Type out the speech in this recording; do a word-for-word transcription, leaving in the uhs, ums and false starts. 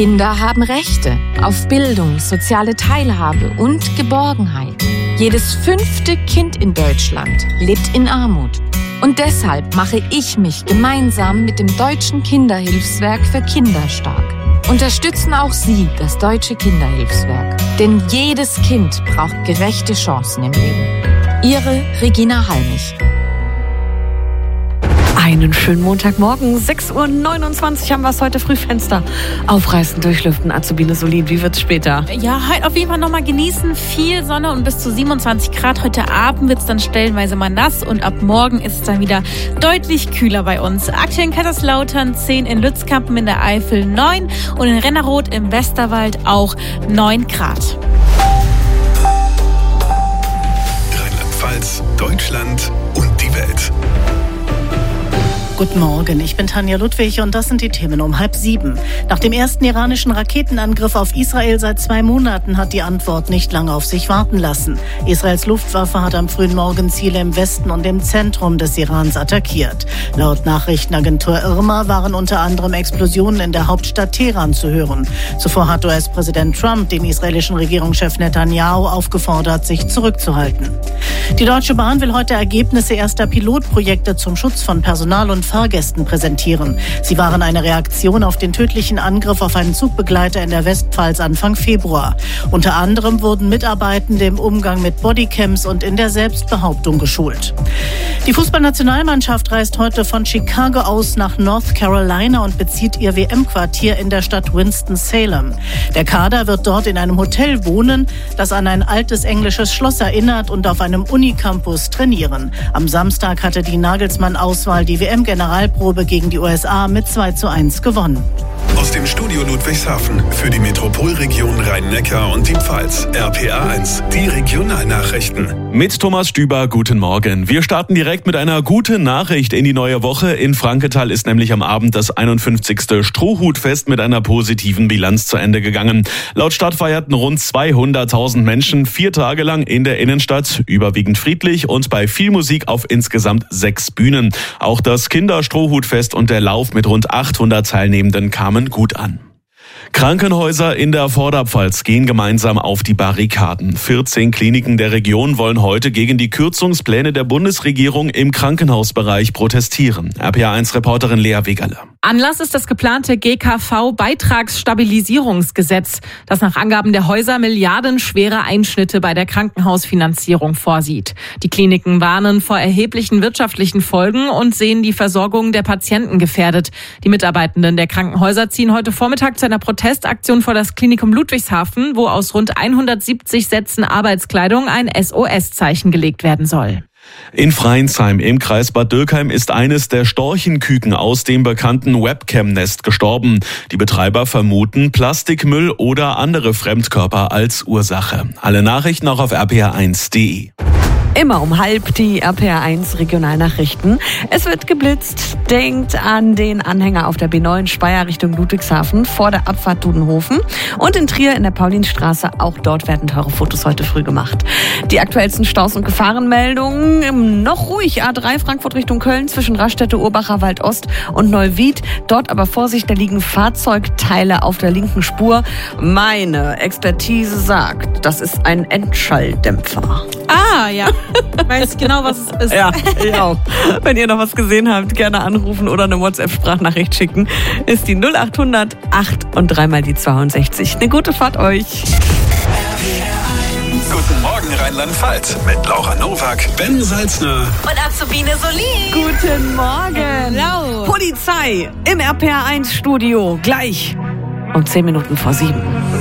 Kinder haben Rechte auf Bildung, soziale Teilhabe und Geborgenheit. Jedes fünfte Kind in Deutschland lebt in Armut. Und deshalb mache ich mich gemeinsam mit dem Deutschen Kinderhilfswerk für Kinder stark. Unterstützen auch Sie das Deutsche Kinderhilfswerk. Denn jedes Kind braucht gerechte Chancen im Leben. Ihre Regina Halmich. Einen schönen Montagmorgen, sechs Uhr neunundzwanzig haben wir es heute, Frühfenster aufreißen, durchlüften. Azubine Solin, wie wird's später? Ja, heute auf jeden Fall nochmal genießen, viel Sonne und bis zu siebenundzwanzig Grad. Heute Abend wird's dann stellenweise mal nass und ab morgen ist es dann wieder deutlich kühler bei uns. Aktuell in Kaiserslautern zehn, in Lützkampen in der Eifel neun und in Rennerroth im Westerwald auch neun Grad. Rheinland-Pfalz, Deutschland und die Welt. Guten Morgen, ich bin Tanja Ludwig und das sind die Themen um halb sieben. Nach dem ersten iranischen Raketenangriff auf Israel seit zwei Monaten hat die Antwort nicht lange auf sich warten lassen. Israels Luftwaffe hat am frühen Morgen Ziele im Westen und im Zentrum des Irans attackiert. Laut Nachrichtenagentur Irma waren unter anderem Explosionen in der Hauptstadt Teheran zu hören. Zuvor hat U S-Präsident Trump den israelischen Regierungschef Netanyahu aufgefordert, sich zurückzuhalten. Die Deutsche Bahn will heute Ergebnisse erster Pilotprojekte zum Schutz von Personal und Fahrgästen präsentieren. Sie waren eine Reaktion auf den tödlichen Angriff auf einen Zugbegleiter in der Westpfalz Anfang Februar. Unter anderem wurden Mitarbeitende im Umgang mit Bodycams und in der Selbstbehauptung geschult. Die Fußballnationalmannschaft reist heute von Chicago aus nach North Carolina und bezieht ihr W M-Quartier in der Stadt Winston-Salem. Der Kader wird dort in einem Hotel wohnen, das an ein altes englisches Schloss erinnert, und auf einem Unicampus trainieren. Am Samstag hatte die Nagelsmann-Auswahl die W M-Generalprobe gegen die U S A mit zwei zu eins gewonnen. Aus dem Studio Ludwigshafen für die Metropolregion Rhein-Neckar und die Pfalz. R P A eins, die Regionalnachrichten. Mit Thomas Stüber, guten Morgen. Wir starten direkt mit einer guten Nachricht in die neue Woche. In Frankenthal ist nämlich am Abend das einundfünfzigste Strohhutfest mit einer positiven Bilanz zu Ende gegangen. Laut Stadt feierten rund zweihunderttausend Menschen vier Tage lang in der Innenstadt, überwiegend friedlich und bei viel Musik auf insgesamt sechs Bühnen. Auch das Kinderstrohhutfest und der Lauf mit rund achthundert Teilnehmenden kamen gut an. Krankenhäuser in der Vorderpfalz gehen gemeinsam auf die Barrikaden. vierzehn Kliniken der Region wollen heute gegen die Kürzungspläne der Bundesregierung im Krankenhausbereich protestieren. R P A eins Reporterin Lea Wegerle. Anlass ist das geplante G K V-Beitragsstabilisierungsgesetz, das nach Angaben der Häuser milliardenschwere Einschnitte bei der Krankenhausfinanzierung vorsieht. Die Kliniken warnen vor erheblichen wirtschaftlichen Folgen und sehen die Versorgung der Patienten gefährdet. Die Mitarbeitenden der Krankenhäuser ziehen heute Vormittag zu einer Protestaktion vor das Klinikum Ludwigshafen, wo aus rund hundertsiebzig Sätzen Arbeitskleidung ein S O S-Zeichen gelegt werden soll. In Freinsheim im Kreis Bad Dürkheim ist eines der Storchenküken aus dem bekannten Webcam-Nest gestorben. Die Betreiber vermuten Plastikmüll oder andere Fremdkörper als Ursache. Alle Nachrichten auch auf r p r eins punkt d e. Immer um halb die R P R eins Regionalnachrichten. Es wird geblitzt. Denkt an den Anhänger auf der B neun Speyer Richtung Ludwigshafen vor der Abfahrt Dudenhofen. Und in Trier in der Paulinstraße, auch dort werden teure Fotos heute früh gemacht. Die aktuellsten Staus- und Gefahrenmeldungen. Noch ruhig A drei Frankfurt Richtung Köln zwischen Raststätte, Urbacher Wald Ost und Neuwied. Dort aber Vorsicht, da liegen Fahrzeugteile auf der linken Spur. Meine Expertise sagt, das ist ein Endschalldämpfer. Ah, ja. Ich weiß genau, was es ist. Ja, ich auch. Wenn ihr noch was gesehen habt, gerne anrufen oder eine WhatsApp-Sprachnachricht schicken. Ist die null acht hundert acht und dreimal die zweiundsechzig. Eine gute Fahrt euch. Guten Morgen Rheinland-Pfalz mit Laura Nowak, Ben Salzner und Azubine Solin. Guten Morgen. Hello. Polizei im R P R eins Studio. Gleich um zehn Minuten vor sieben.